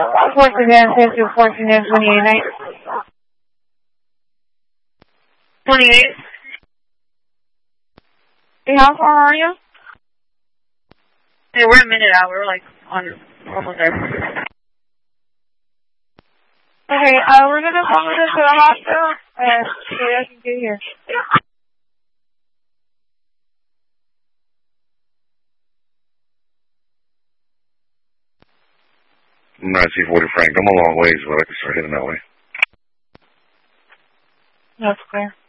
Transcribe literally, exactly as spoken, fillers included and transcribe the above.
Force again, six two four, twenty-eight night. twenty-eight. Hey, how far are you? Hey, we're a minute out. We're like on almost there. Okay, uh, we're gonna follow this to the hospital and so I can get here. nine C forty Frank, I'm a long ways, but I can start heading that way. That's clear.